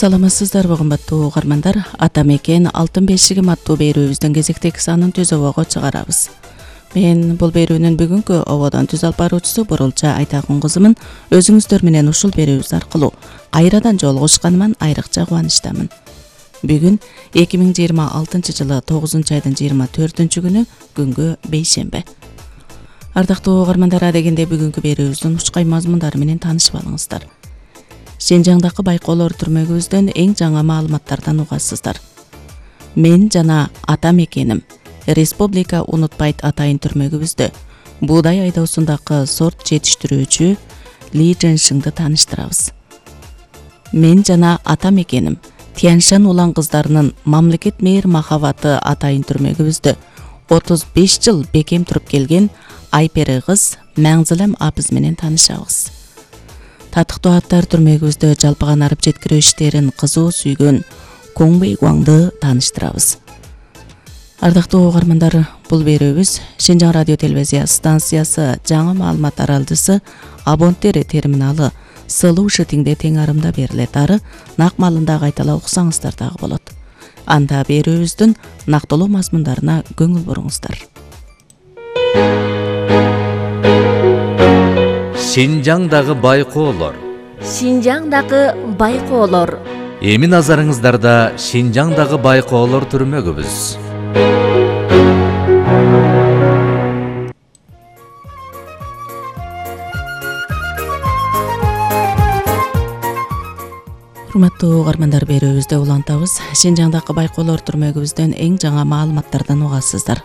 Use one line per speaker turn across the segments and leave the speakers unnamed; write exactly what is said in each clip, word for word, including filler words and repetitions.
Саламатсыздарбы кымбаттуу угармандар. Ата мекен алтын бешигим аттуу берүүбүздүн кезектеги санын түз обого чыгарабыз. Мен бул берүүнүн бүгүнкү ободон түз алып баруучусу Бурулча Айтакун кызымын. Өзүңүздөр менен ушул берүүбүз аркылуу кайрадан жолугушканыман айрыкча кубанычтамын. Бүгүн эки миң жыйырма алтынчы жылы тогузунчу айдын жыйырма төртүнчү күнү күнгө бейшембе. Ардактуу угармандар, адегенде бүгүнкү берүүбүздүн учкай мазмундары менен таанышып алыңыздар. Шинжаңдагы байкоолор түрмөгүбүздөн эң жаңы маалыматтардан угасыздар. Мен жана ата мекеним Республика унутпайт атайын түрмөгүбүздө буудай айдоосундагы сорт жетиштирүүчү Ли Женшиңди тааныштырабыз. Мен жана ата мекеним Тяньшан улан кыздарынын мамлекет мээр махабаты атайын түрмөгүбүздө отуз беш жыл бекем туруп келген Айпери кыз Маңзылам апыз менен таанышабыз. Татыктуу аттар түрмөгүбүздө жалпыган арып жеткирүү иштерин кызуу сүйгөн Коңбей Гуаңды тааныштырабыз. Ардактуу угармандар, бул берүүбүз Шинжаң радио телевизия станциясы жаңы маалымат аралдысы абонттер терминалы Слушай тиңде тең арымда берилет. Ары нак маалында кайталап уксаңыздар дагы болот. Анда берүүбүздүн нактылуу мазмундарына көңүл буруңуздар.
Шинжаңдагы байкоолор.
Шинжаңдагы байкоолор.
Эми назарыңыздарда Шинжаңдагы байкоолор түрмөгүбүз.
Урматтуу угармандар, берүүбүздө улантабыз. Шинжаңдагы байкоолор түрмөгүбүздөн эң жаңы маалыматтардан угасыздар.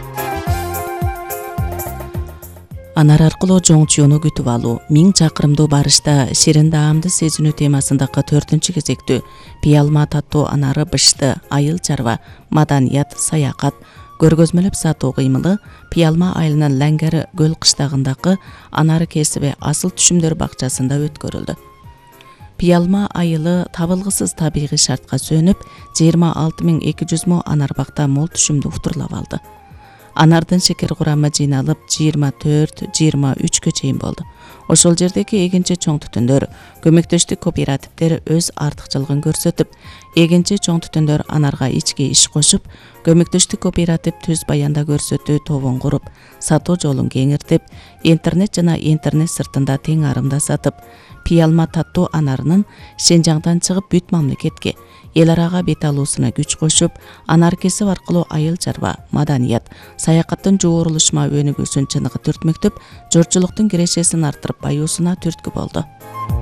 Анар аркылуу жоң чууну күтүп алуу, миң чакырымдуу барышта ширин даамды сезинүү темасындагы төртүнчү кезектүү пиалма таттуу анары бышты, айыл чарба, маданият, саякат, көргөзмөлөп сатуу кыймылы Пиалма айылынын Ләңгәри көл кыштагындагы анары кесиби асыл түшүмдөр бакчасында өткөрүлдү. Пиалма айылы табылгысыз табигый шартка сөнүп, жыйырма алты миң эки жүз мо анарбакта мол түшүмдү уктурлап алды. Анардын шекер курамы жыйналып жыйырма төрт жыйырма үчкө чейин болду. Ошол жердеги эгинчи чоң түтүндөр, көмөктөштүк кооперативдер өз артыкчылыгын көрсөтүп, эгинчи чоң түтүндөр анарга ички иш кошуп, көмөктөштүк кооператив түз баянда көрсөтүү тобун куруп, сатуу жолун кеңиртип, интернет жана интернет сыртында тең арымда сатып, Пиалма таттуу анарынын Шинжаңдан чыгып бүт мамлекетке, эл арага бет алуусуна күч кошуп, анар кесип аркылуу айыл чарба, маданият, саякаттын жуурулушма өнүгүүсүн чыныгы түртмөктөп, журтчулуктун кирешесин арттырып баюусуна түрткү болду.